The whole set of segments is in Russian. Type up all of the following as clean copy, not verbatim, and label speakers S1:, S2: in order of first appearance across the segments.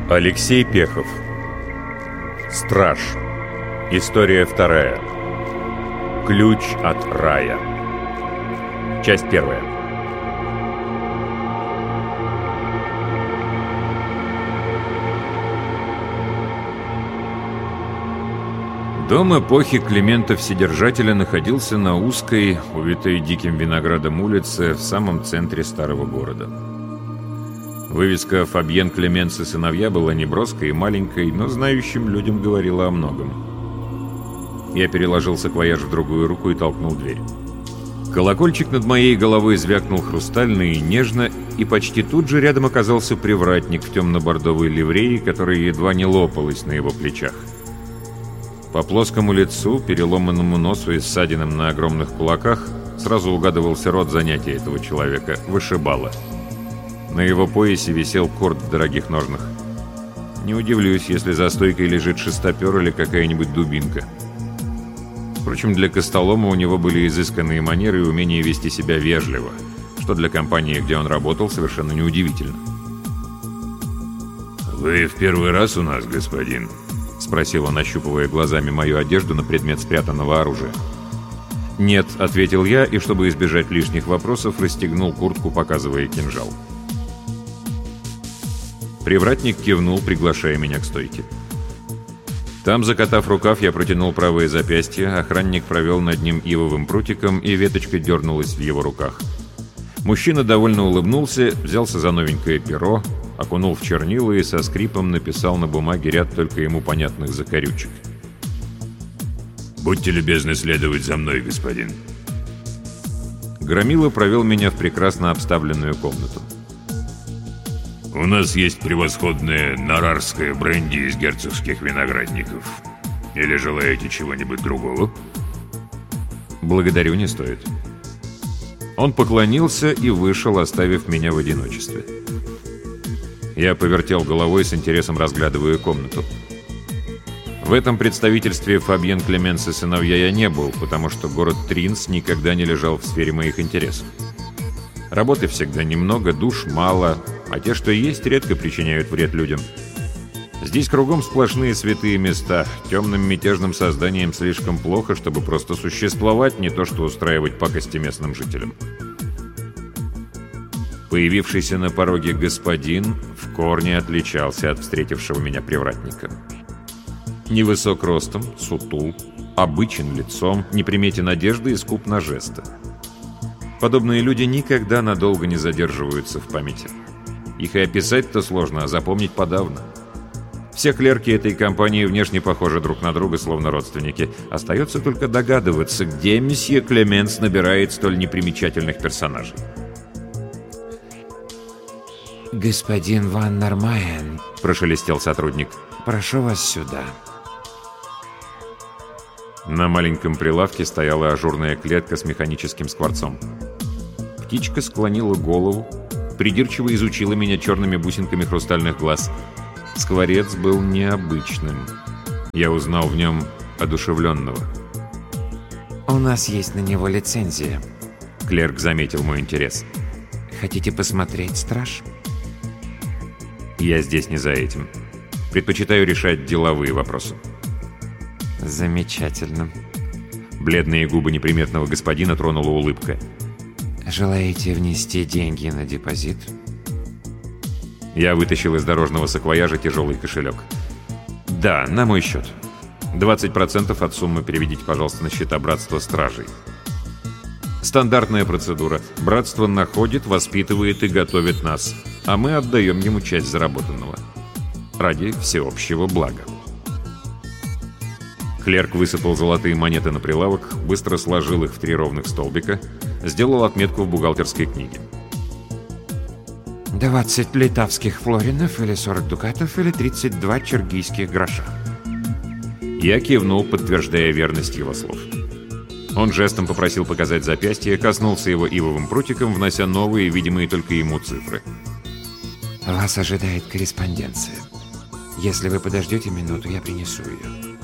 S1: Алексей Пехов. Страж. История вторая. Ключ от рая. Часть первая. Дом эпохи Климента Вседержателя находился на узкой, увитой диким виноградом улице в самом центре старого города. Вывеска «Фабьен Клеменс и сыновья» была неброской и маленькой, но знающим людям говорила о многом. Я переложил саквояж в другую руку и толкнул дверь. Колокольчик над моей головой звякнул хрустально и нежно, и почти тут же рядом оказался привратник в темно-бордовой ливреи, которая едва не лопалась на его плечах. По плоскому лицу, переломанному носу и ссадинам на огромных кулаках сразу угадывался род занятия этого человека – вышибала. На его поясе висел корд в дорогих ножнах. Не удивлюсь, если за стойкой лежит шестопер или какая-нибудь дубинка. Впрочем, для Костолома у него были изысканные манеры и умение вести себя вежливо, что для компании, где он работал, совершенно неудивительно.
S2: «Вы в первый раз у нас, господин?» — спросил он, ощупывая глазами мою одежду на предмет спрятанного оружия.
S1: «Нет», — ответил я, и, чтобы избежать лишних вопросов, расстегнул куртку, показывая кинжал. Привратник кивнул, приглашая меня к стойке. Там, закатав рукав, я протянул правое запястье, охранник провел над ним ивовым прутиком, и веточка дернулась в его руках. Мужчина довольно улыбнулся, взялся за новенькое перо, окунул в чернила и со скрипом написал на бумаге ряд только ему понятных закорючек.
S2: «Будьте любезны следовать за мной, господин».
S1: Громила провел меня в прекрасно обставленную комнату.
S2: «У нас есть превосходное нарарское бренди из герцогских виноградников. Или желаете чего-нибудь другого?»
S1: «Благодарю, не стоит». Он поклонился и вышел, оставив меня в одиночестве. Я повертел головой с интересом, разглядывая комнату. В этом представительстве Фабьен Клеменс и сыновья я не был, потому что город Тринс никогда не лежал в сфере моих интересов. Работы всегда немного, душ мало, а те, что есть, редко причиняют вред людям. Здесь кругом сплошные святые места. Темным мятежным созданиям слишком плохо, чтобы просто существовать, не то что устраивать пакости местным жителям. Появившийся на пороге господин в корне отличался от встретившего меня привратника. Невысок ростом, сутул, обычен лицом, неприметен одежды и скуп на жесты. Подобные люди никогда надолго не задерживаются в памяти. Их и описать-то сложно, а запомнить подавно. Все клерки этой компании внешне похожи друг на друга, словно родственники. Остается только догадываться, где месье Клеменс набирает столь непримечательных персонажей.
S3: «Господин Ван Нормайен», — прошелестел сотрудник, — «прошу вас сюда».
S1: На маленьком прилавке стояла ажурная клетка с механическим скворцом. Птичка склонила голову, придирчиво изучила меня черными бусинками хрустальных глаз. Скворец был необычным. Я узнал в нем одушевленного.
S3: «У нас есть на него лицензия».
S1: Клерк заметил мой интерес.
S3: «Хотите посмотреть, страж?»
S1: Я здесь не за этим. Предпочитаю решать деловые вопросы.
S3: «Замечательно».
S1: Бледные губы неприметного господина тронула улыбка.
S3: «Желаете внести деньги на депозит?»
S1: Я вытащил из дорожного саквояжа тяжелый кошелек. «Да, на мой счет. 20% от суммы переведите, пожалуйста, на счета Братства Стражей». Стандартная процедура. Братство находит, воспитывает и готовит нас, а мы отдаем ему часть заработанного. Ради всеобщего блага. Клерк высыпал золотые монеты на прилавок, быстро сложил их в 3 ровных столбика, сделал отметку в бухгалтерской книге.
S3: 20 литавских флоринов, или 40 дукатов, или 32 чиргийских гроша.
S1: Я кивнул, подтверждая верность его слов. Он жестом попросил показать запястье, коснулся его ивовым прутиком, внося новые, видимые только ему цифры.
S3: «Вас ожидает корреспонденция. Если вы подождете минуту, я принесу ее».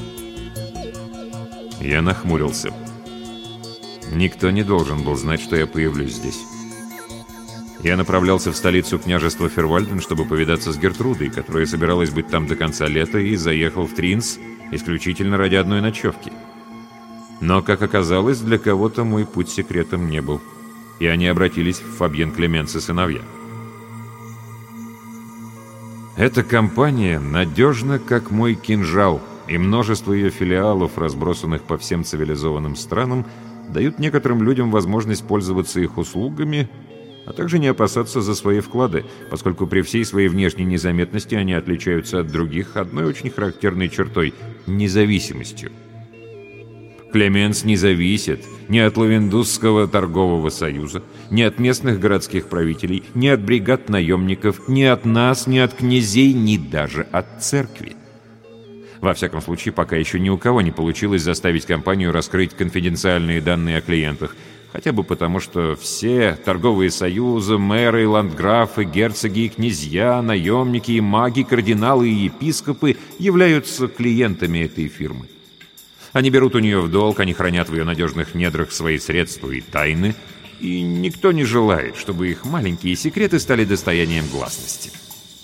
S1: Я нахмурился. Никто не должен был знать, что я появлюсь здесь. Я направлялся в столицу княжества Фервальден, чтобы повидаться с Гертрудой, которая собиралась быть там до конца лета, и заехал в Тринс исключительно ради одной ночевки. Но, как оказалось, для кого-то мой путь секретом не был, и они обратились в Фабьен Клеменс и сыновья. Эта компания надежна, как мой кинжал, и множество ее филиалов, разбросанных по всем цивилизованным странам, дают некоторым людям возможность пользоваться их услугами, а также не опасаться за свои вклады, поскольку при всей своей внешней незаметности они отличаются от других одной очень характерной чертой – независимостью. Клеменс не зависит ни от Лавендусского торгового союза, ни от местных городских правителей, ни от бригад наемников, ни от нас, ни от князей, ни даже от церкви. Во всяком случае, пока еще ни у кого не получилось заставить компанию раскрыть конфиденциальные данные о клиентах, хотя бы потому, что все торговые союзы, мэры, ландграфы, герцоги и князья, наемники и маги, кардиналы и епископы являются клиентами этой фирмы. Они берут у нее в долг, они хранят в ее надежных недрах свои средства и тайны, и никто не желает, чтобы их маленькие секреты стали достоянием гласности.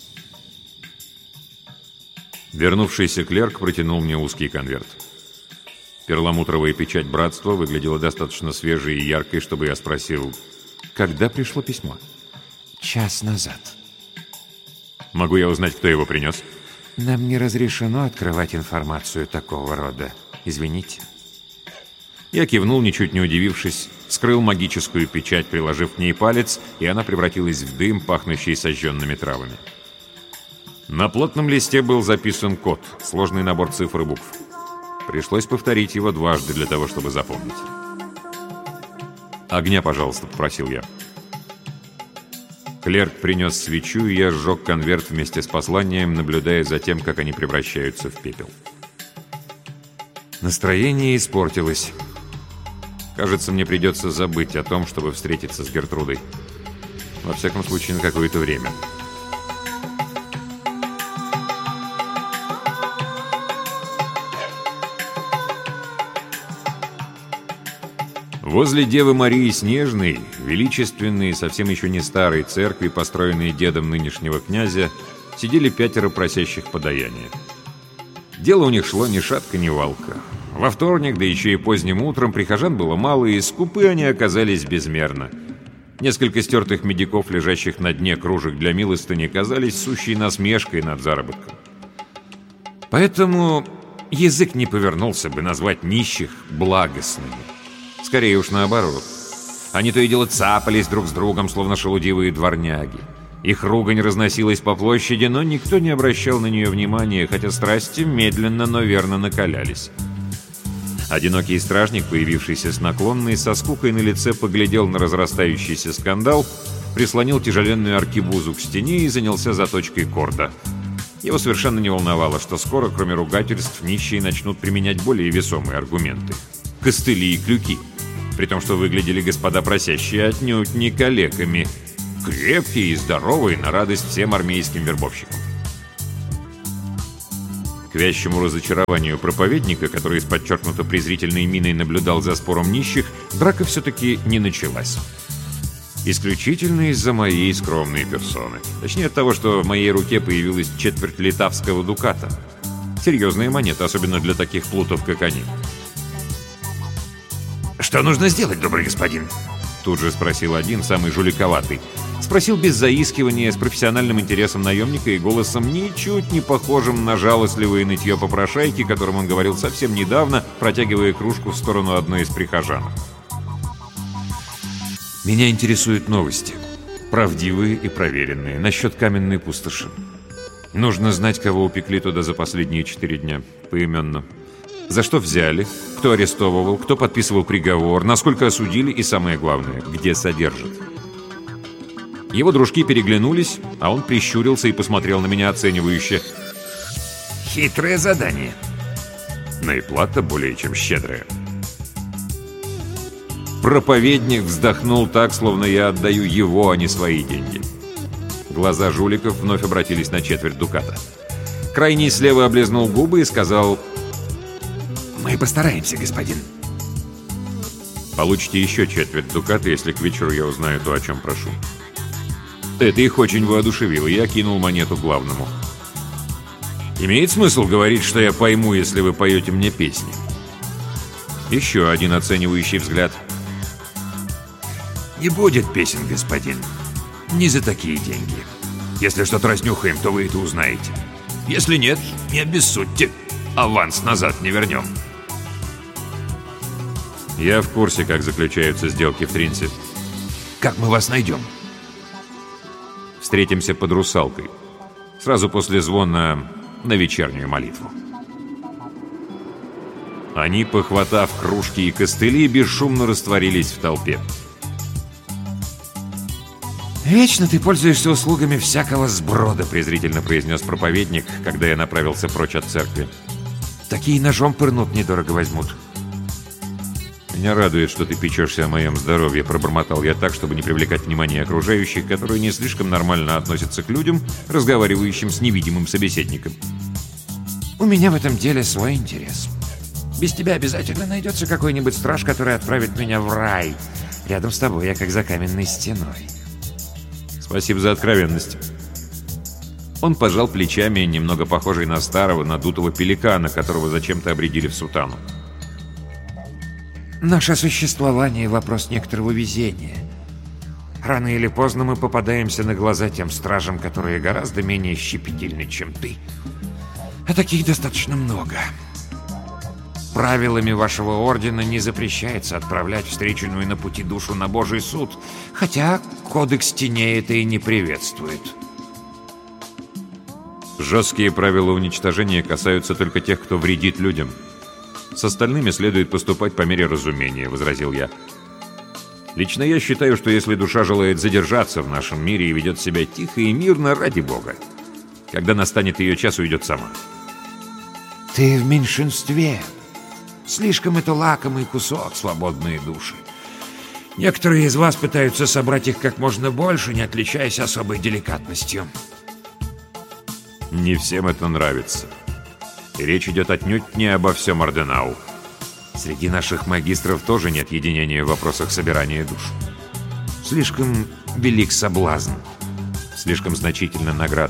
S1: Вернувшийся клерк протянул мне узкий конверт. Перламутровая печать братства выглядела достаточно свежей и яркой, чтобы я спросил, когда пришло письмо?
S3: Час назад.
S1: Могу я узнать, кто его принес?
S3: Нам не разрешено открывать информацию такого рода. Извините.
S1: Я кивнул, ничуть не удивившись, вскрыл магическую печать, приложив к ней палец, и она превратилась в дым, пахнущий сожженными травами. На плотном листе был записан код, сложный набор цифр и букв. Пришлось повторить его дважды для того, чтобы запомнить. «Огня, пожалуйста», — попросил я. Клерк принес свечу, и я сжег конверт вместе с посланием, наблюдая за тем, как они превращаются в пепел. Настроение испортилось. Кажется, мне придется забыть о том, чтобы встретиться с Гертрудой. Во всяком случае, на какое-то время. Возле Девы Марии Снежной, величественной, совсем еще не старой церкви, построенной дедом нынешнего князя, сидели 5 просящих подаяния. Дело у них шло ни шатка, ни валка. Во вторник, да еще и поздним утром, прихожан было мало, и скупы они оказались безмерно. Несколько стертых медиков, лежащих на дне кружек для милостыни, казались сущей насмешкой над заработком. Поэтому язык не повернулся бы назвать нищих благостными. Скорее уж наоборот. Они то и дело цапались друг с другом, словно шелудивые дворняги. Их ругань разносилась по площади, но никто не обращал на нее внимания, хотя страсти медленно, но верно накалялись. Одинокий стражник, появившийся с наклонной, со скукой на лице поглядел на разрастающийся скандал, прислонил тяжеленную аркебузу к стене и занялся заточкой корда. Его совершенно не волновало, что скоро, кроме ругательств, нищие начнут применять более весомые аргументы – костыли и клюки, при том, что выглядели господа просящие отнюдь не калеками, крепкие и здоровые, на радость всем армейским вербовщикам. К вящему разочарованию проповедника, который с подчеркнуто презрительной миной наблюдал за спором нищих, драка все-таки не началась. Исключительно из-за моей скромной персоны. Точнее, от того, что в моей руке появилась четверть литавского дуката. Серьезная монета, особенно для таких плутов, как они.
S2: «Что нужно сделать, добрый господин?»
S1: Тут же спросил один, самый жуликоватый. Спросил без заискивания, с профессиональным интересом наемника и голосом ничуть не похожим на жалостливое нытье попрошайки, которым он говорил совсем недавно, протягивая кружку в сторону одной из прихожан. «Меня интересуют новости. Правдивые и проверенные. Насчет каменной пустоши. Нужно знать, кого упекли туда за последние 4 дня. Поименно. За что взяли, кто арестовывал, кто подписывал приговор, насколько осудили и, самое главное, где содержат». Его дружки переглянулись, а он прищурился и посмотрел на меня оценивающе.
S2: «Хитрое задание».
S1: Но и плата более чем щедрая. Проповедник вздохнул так, словно я отдаю его, а не свои деньги. Глаза жуликов вновь обратились на четверть дуката. Крайний слева облизнул губы и сказал:
S2: «Мы постараемся, господин».
S1: «Получите еще четверть дуката, если к вечеру я узнаю то, о чем прошу». Это их очень воодушевило, я кинул монету главному. «Имеет смысл говорить, что я пойму, если вы поете мне песни?» Еще один оценивающий взгляд.
S2: «Не будет песен, господин. Не за такие деньги. Если что-то разнюхаем, то вы это узнаете. Если нет, не обессудьте. Аванс назад не вернем».
S1: Я в курсе, как заключаются сделки в Тринсе.
S2: «Как мы вас найдем?»
S1: Встретимся под русалкой. Сразу после звона на вечернюю молитву. Они, похватав кружки и костыли, бесшумно растворились в толпе.
S3: «Вечно ты пользуешься услугами всякого сброда», — презрительно произнес проповедник, когда я направился прочь от церкви. «Такие ножом пырнут, недорого возьмут».
S1: «Меня радует, что ты печешься о моем здоровье», — пробормотал я так, чтобы не привлекать внимание окружающих, которые не слишком нормально относятся к людям, разговаривающим с невидимым собеседником.
S3: «У меня в этом деле свой интерес. Без тебя обязательно найдется какой-нибудь страж, который отправит меня в рай. Рядом с тобой я как за каменной стеной».
S1: «Спасибо за откровенность». Он пожал плечами, немного похожий на старого надутого пеликана, которого зачем-то обрядили в сутану.
S3: «Наше существование — вопрос некоторого везения. Рано или поздно мы попадаемся на глаза тем стражам, которые гораздо менее щепетильны, чем ты. А таких достаточно много. Правилами вашего ордена не запрещается отправлять встреченную на пути душу на Божий суд, хотя кодекс теней это и не приветствует».
S1: «Жесткие правила уничтожения касаются только тех, кто вредит людям. С остальными следует поступать по мере разумения», — возразил я. «Лично я считаю, что если душа желает задержаться в нашем мире и ведет себя тихо и мирно, ради Бога, когда настанет ее час, уйдет сама».
S3: «Ты в меньшинстве. Слишком это лакомый кусок, свободные души. Некоторые из вас пытаются собрать их как можно больше, не отличаясь особой деликатностью».
S1: «Не всем это нравится. И речь идет отнюдь не обо всем Орденау. Среди наших магистров тоже нет единения в вопросах собирания душ. Слишком велик соблазн, слишком значительна награда».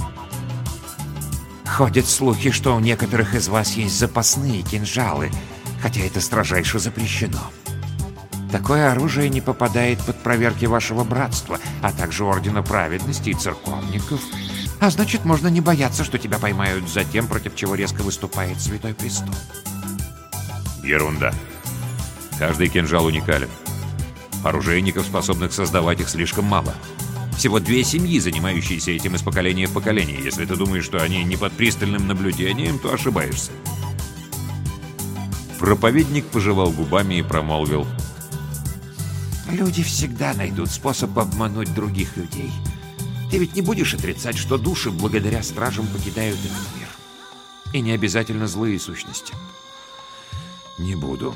S3: «Ходят слухи, что у некоторых из вас есть запасные кинжалы, хотя это строжайше запрещено. Такое оружие не попадает под проверки вашего братства, а также Ордена Праведности и церковников. А значит, можно не бояться, что тебя поймают за тем, против чего резко выступает Святой Престол».
S1: Ерунда. Каждый кинжал уникален. Оружейников, способных создавать их, слишком мало. Всего 2 семьи, занимающиеся этим из поколения в поколение. Если ты думаешь, что они не под пристальным наблюдением, то ошибаешься. Проповедник пожевал губами и промолвил:
S3: «Люди всегда найдут способ обмануть других людей. Ты ведь не будешь отрицать, что души благодаря стражам покидают этот мир. И не обязательно злые сущности».
S1: «Не буду».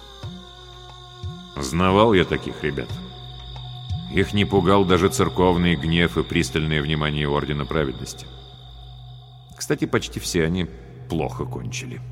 S1: Знавал я таких ребят. Их не пугал даже церковный гнев и пристальное внимание Ордена Праведности. Кстати, почти все они плохо кончили.